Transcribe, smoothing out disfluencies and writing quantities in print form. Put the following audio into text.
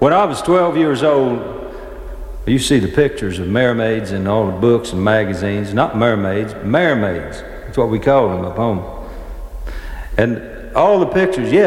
When I was 12 years old, you see the pictures of mermaids in all the books and magazines. Not mermaids, mermaids. That's what we call them up home. And all the pictures, yeah,